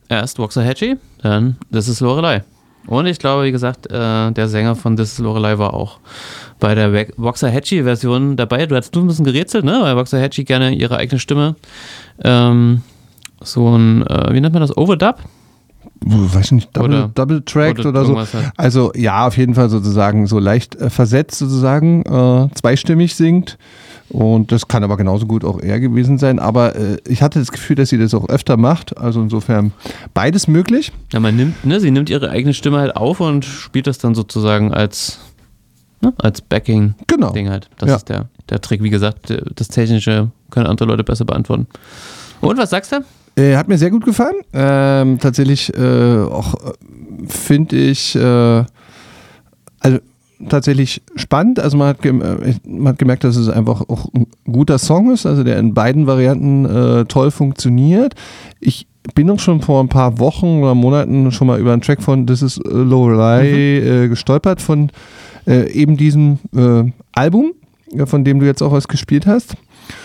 erst Waxahachie, dann This is Lorelei. Und ich glaube, wie gesagt, der Sänger von This is Lorelei war auch bei der Waxahachie-Version dabei. Du hast ein bisschen gerätselt, ne? Weil Waxahachie gerne ihre eigene Stimme so ein, wie nennt man das, Overdub? Weiß nicht, Double Tracked oder so. Halt. Also ja, auf jeden Fall sozusagen so leicht versetzt sozusagen, zweistimmig singt. Und das kann aber genauso gut auch er gewesen sein. Aber ich hatte das Gefühl, dass sie das auch öfter macht. Also insofern beides möglich. Ja, sie nimmt ihre eigene Stimme halt auf und spielt das dann sozusagen als Backing-Ding halt. Das ist der Trick. Wie gesagt, das Technische können andere Leute besser beantworten. Und was sagst du? Hat mir sehr gut gefallen. Tatsächlich auch finde ich also tatsächlich spannend. Also man hat gemerkt, dass es einfach auch ein guter Song ist, also der in beiden Varianten toll funktioniert. Ich bin auch schon vor ein paar Wochen oder Monaten schon mal über einen Track von This is Lorelei gestolpert, von eben diesem Album, von dem du jetzt auch was gespielt hast.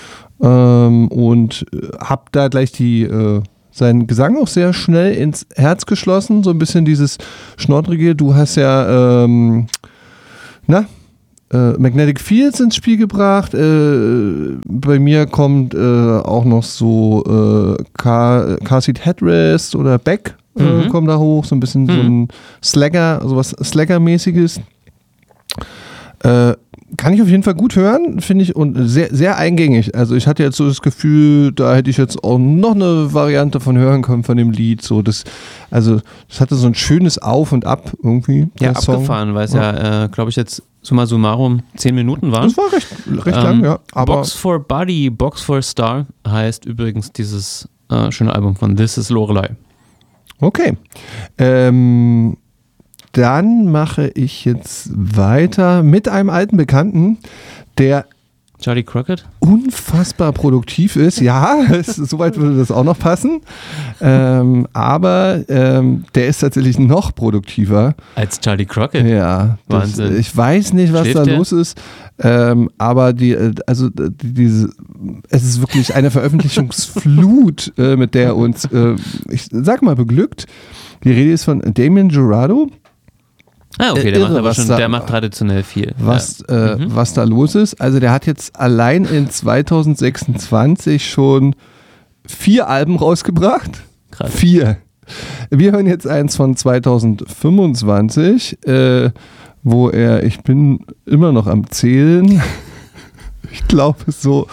Und hab da gleich seinen Gesang auch sehr schnell ins Herz geschlossen, so ein bisschen dieses Schnoddrige. Du hast ja Magnetic Fields ins Spiel gebracht. Bei mir kommt auch noch so Car Seat Headrest oder Beck kommt da hoch, so ein bisschen so ein Slagger, sowas Slagger-mäßiges. Kann ich auf jeden Fall gut hören, finde ich, und sehr, sehr eingängig. Also ich hatte jetzt so das Gefühl, da hätte ich jetzt auch noch eine Variante von hören können von dem Lied. So das hatte so ein schönes Auf und Ab irgendwie. Ja, abgefahren, weil es ja, glaube ich, jetzt summa summarum 10 Minuten waren. Das war recht lang, ja. Aber Box for Body, Box for Star heißt übrigens dieses schöne Album von This is Lorelei. Okay. Dann mache ich jetzt weiter mit einem alten Bekannten, der Charlie Crockett? Unfassbar produktiv ist. Ja, soweit würde das auch noch passen. Aber der ist tatsächlich noch produktiver. Als Charlie Crockett? Ja. Wahnsinn. Ich weiß nicht, was da los ist. Aber es ist wirklich eine Veröffentlichungsflut, mit der uns, ich sag mal, beglückt. Die Rede ist von Damien Jurado. Ah, okay, der macht traditionell viel. Was da los ist. Also der hat jetzt allein in 2026 schon 4 Alben rausgebracht. Krass. 4. Wir hören jetzt eins von 2025, wo ich bin immer noch am Zählen, ich glaube so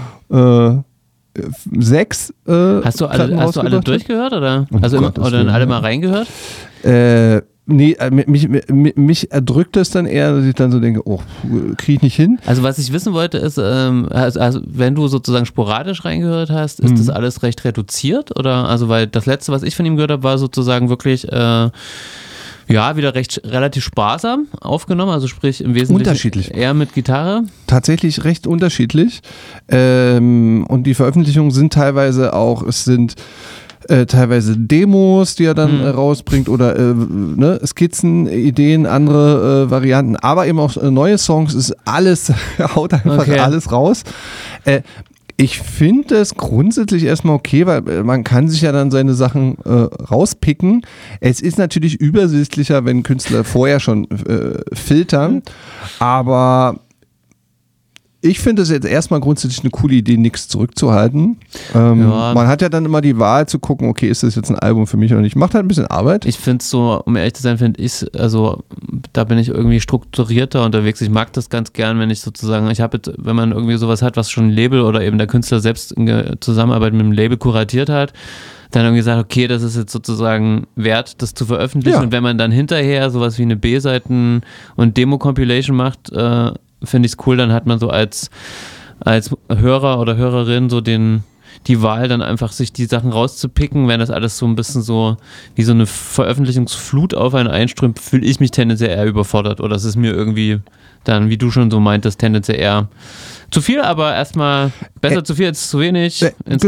6 Hast du alle durchgehört oder? Oh, oder in alle mal reingehört? Nee, mich erdrückt es dann eher, dass ich dann so denke, kriege ich nicht hin. Also was ich wissen wollte ist, also wenn du sozusagen sporadisch reingehört hast, ist das alles recht reduziert? Oder, also weil das letzte, was ich von ihm gehört habe, war sozusagen wirklich, wieder relativ sparsam aufgenommen, also sprich im Wesentlichen unterschiedlich. Eher mit Gitarre. Tatsächlich recht unterschiedlich. Und die Veröffentlichungen sind teilweise auch, es sind teilweise Demos, die er dann rausbringt oder Skizzen, Ideen, andere Varianten, aber eben auch neue Songs, ist alles, haut einfach alles raus. Ich finde es grundsätzlich erstmal okay, weil man kann sich ja dann seine Sachen rauspicken. Es ist natürlich übersichtlicher, wenn Künstler vorher schon filtern, aber ich finde es jetzt erstmal grundsätzlich eine coole Idee, nichts zurückzuhalten. Man hat ja dann immer die Wahl zu gucken, okay, ist das jetzt ein Album für mich oder nicht. Macht halt ein bisschen Arbeit. Ich finde es so, um ehrlich zu sein, da bin ich irgendwie strukturierter unterwegs. Ich mag das ganz gern, wenn ich sozusagen, wenn man irgendwie sowas hat, was schon ein Label oder eben der Künstler selbst in Zusammenarbeit mit dem Label kuratiert hat, dann irgendwie sagt, okay, das ist jetzt sozusagen wert, das zu veröffentlichen. Ja. Und wenn man dann hinterher sowas wie eine B-Seiten- und Demo-Compilation macht, finde ich es cool, dann hat man so als Hörer oder Hörerin so die Wahl, dann einfach sich die Sachen rauszupicken. Wenn das alles so ein bisschen so wie so eine Veröffentlichungsflut auf einen einströmt, fühle ich mich tendenziell eher überfordert. Oder es ist mir irgendwie dann, wie du schon so meintest, tendenziell eher zu viel, aber erstmal besser zu viel als zu wenig. Genau.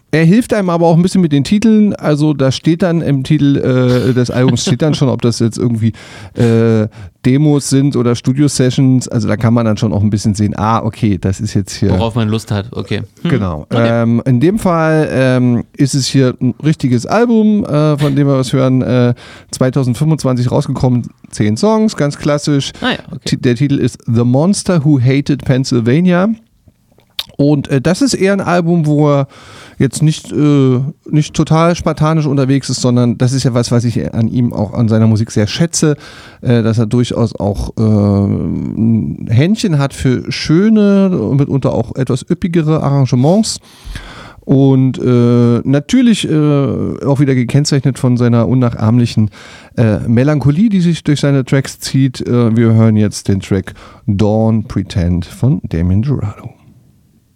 Er hilft einem aber auch ein bisschen mit den Titeln, also da steht dann im Titel des Albums steht dann schon, ob das jetzt irgendwie Demos sind oder Studio-Sessions, also da kann man dann schon auch ein bisschen sehen, okay, das ist jetzt hier... Worauf man Lust hat, okay. Genau. Okay. In dem Fall ist es hier ein richtiges Album, von dem wir was hören, 2025 rausgekommen, 10 Songs, ganz klassisch. Okay. Der Titel ist The Monster Who Hated Pennsylvania. Und das ist eher ein Album, wo er jetzt nicht total spartanisch unterwegs ist, sondern das ist ja was ich an ihm auch an seiner Musik sehr schätze, dass er durchaus auch ein Händchen hat für schöne, mitunter auch etwas üppigere Arrangements. Und natürlich auch wieder gekennzeichnet von seiner unnachahmlichen Melancholie, die sich durch seine Tracks zieht. Wir hören jetzt den Track Dawn Pretend von Damien Jurado.